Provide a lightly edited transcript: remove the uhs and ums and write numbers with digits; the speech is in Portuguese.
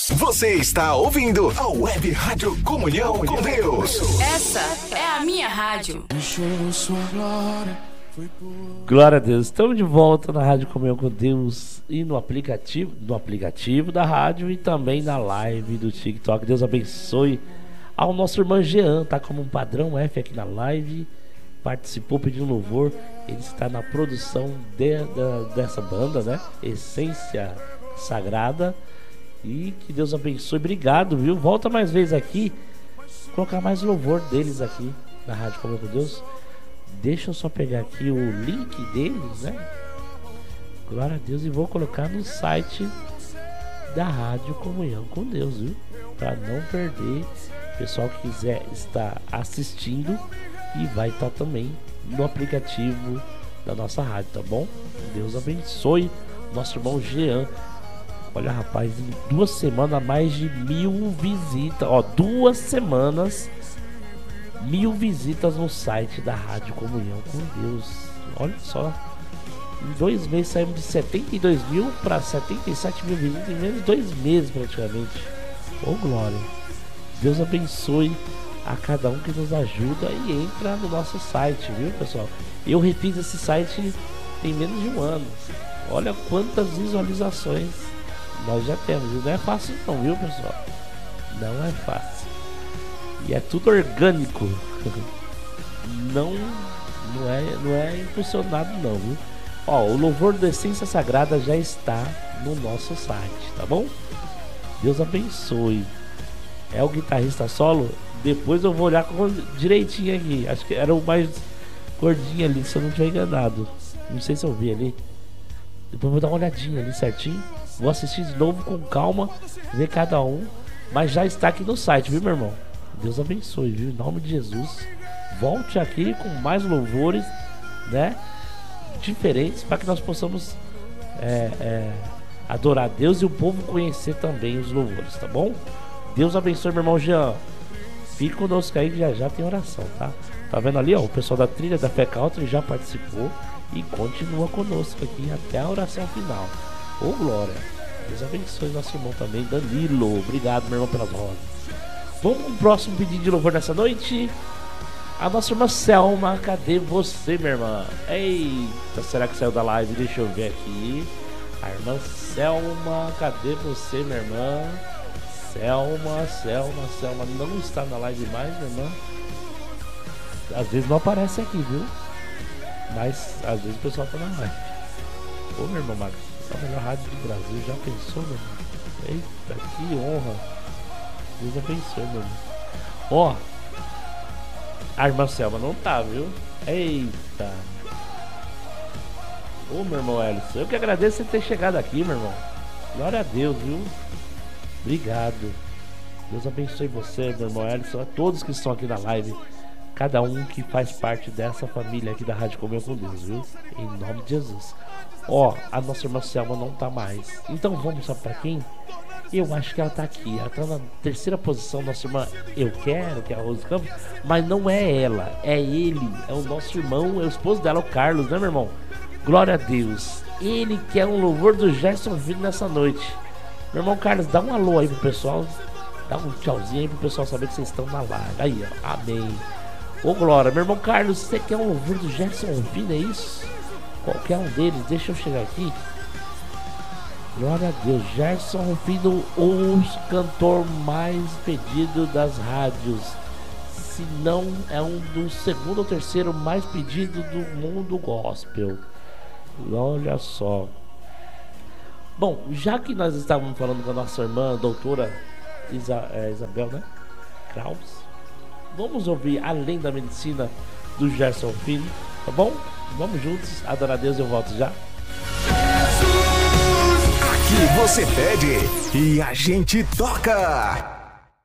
Você está ouvindo a Web Rádio Comunhão com Deus. Essa é a minha rádio. Glória a Deus, estamos de volta na Rádio Comunhão com Deus e no aplicativo da rádio e também na live do TikTok. Deus abençoe ao nosso irmão Jean, tá como um padrão F aqui na live, participou pedindo louvor, ele está na produção dessa banda, né? Essência Sagrada. E que Deus abençoe, obrigado, viu? Volta mais vezes aqui, colocar mais louvor deles aqui na Rádio Comunhão com Deus. Deixa eu só pegar aqui o link deles, né? Glória a Deus, e vou colocar no site da Rádio Comunhão com Deus, viu? Para não perder, o pessoal que quiser estar assistindo, e vai estar também no aplicativo da nossa rádio, tá bom? Deus abençoe nosso irmão Jean. Olha, rapaz, em 2 semanas, mais de 1000 visitas. Ó, 2 semanas, 1000 visitas no site da Rádio Comunhão com Deus. Olha só, em 2 meses saímos de 72 mil para 77 mil visitas em menos de 2 meses praticamente. Ô, glória. Deus abençoe a cada um que nos ajuda e entra no nosso site, viu, pessoal? Eu refiz esse site tem menos de 1 ano. Olha quantas visualizações nós já temos, e não é fácil não, viu, pessoal? Não é fácil. E é tudo orgânico. Não é impulsionado não, viu? Ó, o louvor da Essência Sagrada já está no nosso site, tá bom? Deus abençoe. É o guitarrista solo? Depois eu vou olhar direitinho aqui. Acho que era o mais gordinho ali, se eu não estiver enganado. Não sei se eu vi ali. Depois eu vou dar uma olhadinha ali certinho. Vou assistir de novo com calma, ver cada um. Mas já está aqui no site, viu, meu irmão? Deus abençoe, viu? Em nome de Jesus. Volte aqui com mais louvores, né? Diferentes, para que nós possamos adorar a Deus e o povo conhecer também os louvores, tá bom? Deus abençoe, meu irmão Jean. Fique conosco aí que já tem oração, tá? Tá vendo ali, ó? O pessoal da trilha da Fé Country já participou e continua conosco aqui até a oração final. Ô, glória. Deus abençoe nosso irmão também, Danilo. Obrigado, meu irmão, pelas rosas. Vamos com o próximo pedido de louvor nessa noite. A nossa irmã Selma, cadê você, minha irmã? Eita, será que saiu da live? Deixa eu ver aqui. A irmã Selma, cadê você, minha irmã? Selma não está na live mais, minha irmã. Às vezes não aparece aqui, viu? Mas às vezes o pessoal tá na live. Ô, meu irmão Max, a melhor rádio do Brasil, já pensou, meu irmão? Eita, que honra. Deus abençoe, meu irmão. Ó, a irmã Selma não tá, viu? Eita. Ô, meu irmão Ellison, eu que agradeço você ter chegado aqui, meu irmão. Glória a Deus, viu? Obrigado. Deus abençoe você, meu irmão Ellison, a todos que estão aqui na live. Cada um que faz parte dessa família aqui da Rádio Comunhão com Deus, viu? Em nome de Jesus. Ó, a nossa irmã Selma não tá mais. Então vamos, sabe pra quem? Eu acho que ela tá aqui. Ela tá na 3ª posição, nossa irmã Eu Quero, que é a Rose Campos. Mas não é ela, é ele. É o nosso irmão, é o esposo dela, o Carlos, né, meu irmão? Glória a Deus. Ele quer um louvor do Gerson Filho nessa noite. Meu irmão Carlos, dá um alô aí pro pessoal. Dá um tchauzinho aí pro pessoal saber que vocês estão na live. Aí, ó, amém. Ô, glória, meu irmão Carlos, você quer um louvor do Gerson Rufino, é isso? Qualquer um deles, deixa eu chegar aqui. Glória a Deus, Gerson Rufino, o cantor mais pedido das rádios. Se não é um dos 2º ou 3º mais pedido do mundo gospel. Olha só. Bom, já que nós estávamos falando com a nossa irmã, doutora Isabel, né? Kraus. Vamos ouvir Além da Medicina do Gerson Filho, tá bom? Vamos juntos, adorar a Deus, eu volto já. Aqui você pede e a gente toca.